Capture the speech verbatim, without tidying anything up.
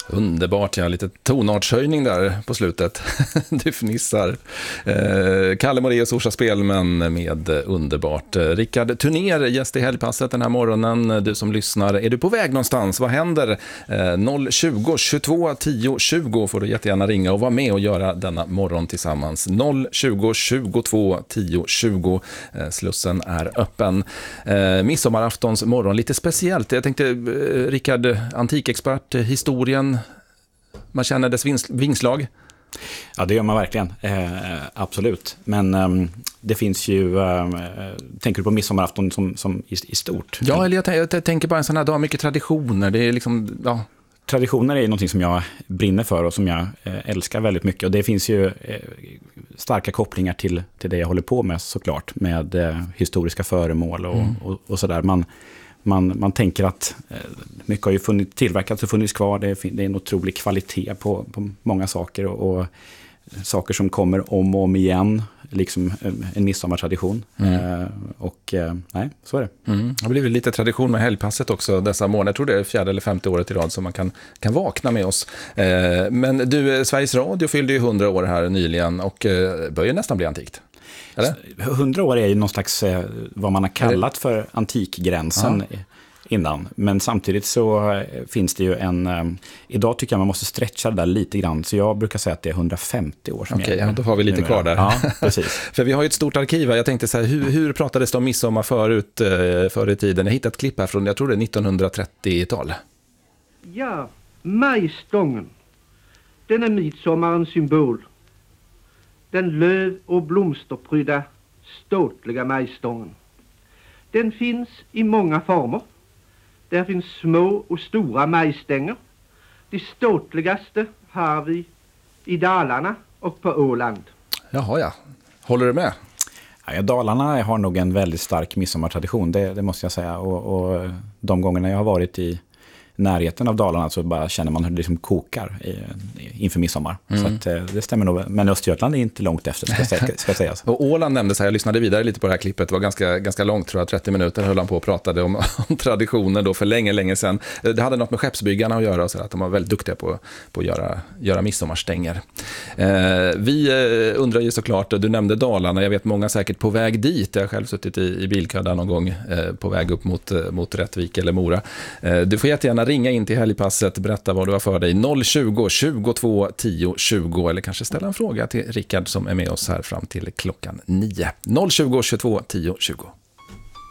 Underbart, ja, lite tonartshöjning där på slutet. Du fnissar. Eh, Kalle Moraeus Orsa Spelmän med underbart. Rickard Turner, gäst i Helgpasset den här morgonen. Du som lyssnar, är du på väg någonstans? Vad händer? Eh, noll tjugo, tjugotvå, tio, tjugo får du jättegärna ringa och vara med och göra denna morgon tillsammans. noll tjugo, tjugotvå, tio, tjugo. Eh, slussen är öppen. Eh, midsommaraftons morgon, lite speciellt. Jag tänkte, eh, Rickard, antikexpert, historien, man känner dess vings- vingslag. Ja, det gör man verkligen. Eh, absolut. Men eh, det finns ju, eh, tänker du på midsommarafton som, som i, i stort? Ja, eller jag, t- jag tänker bara en sån här dag, mycket traditioner. Det är liksom, ja. Traditioner är något som jag brinner för och som jag eh, älskar väldigt mycket. Och det finns ju eh, starka kopplingar till, till det jag håller på med såklart. Med eh, historiska föremål och, mm. och, och sådär. Man Man, man tänker att eh, mycket har ju funnits, tillverkats och funnits kvar. Det är, det är en otrolig kvalitet på, på många saker. Och, och saker som kommer om och om igen. Liksom en midsommartradition. Mm. Eh, och eh, nej, så är det. Mm. Det har blivit lite tradition med helgpasset också dessa månader. Jag tror det är fjärde eller femte året i rad som man kan, kan vakna med oss. Eh, men du, Sveriges Radio fyllde ju hundra år här nyligen och eh, börjar nästan bli antikt. Hundra år är ju någon slags eh, vad man har kallat för antikgränsen ja. innan. Men samtidigt så eh, finns det ju en... Eh, idag tycker jag man måste stretcha det där lite grann. Så jag brukar säga att det är hundrafemtio år som Okej, okay, ja, då har vi lite kvar där. Ja, precis. För vi har ju ett stort arkiv. Jag tänkte så här, hur, hur pratades det om midsommar förut, eh, förr i tiden? Jag hittade ett klipp här från, jag tror det är nittonhundratrettiotal. Ja, majstången. Den är midsommarens symbol. Den löv- och blomsterprydda ståtliga majstången. Den finns i många former. Där finns små och stora majstänger. De ståtligaste har vi i Dalarna och på Åland. Jaha, ja. Håller du med? Ja, Dalarna har nog en väldigt stark midsommartradition, det, det måste jag säga. Och, och de gångerna jag har varit i närheten av Dalarna så bara känner man hur det liksom kokar i, inför midsommar. Mm. Så att, det stämmer nog. Men Östergötland är inte långt efter, ska, ska, ska sägas. Och Åland nämndes här, jag lyssnade vidare lite på det här klippet. Det var ganska, ganska långt, tror jag, trettio minuter höll han på och pratade om, om traditioner då för länge, länge sedan. Det hade något med skeppsbyggarna att göra, så att de var väldigt duktiga på, på att göra, göra midsommarstänger. Eh, vi eh, undrar ju såklart, du nämnde Dalarna, jag vet många säkert på väg dit. Jag har själv suttit i, i bilkö någon gång eh, på väg upp mot, mot Rättvik eller Mora. Eh, du får jättegärna ringa in till helgpasset, berätta vad du har för dig. noll tjugo, tjugotvå, tio, tjugo eller kanske ställa en fråga till Rickard som är med oss här fram till klockan nio. noll tjugo, tjugotvå, tio, tjugo.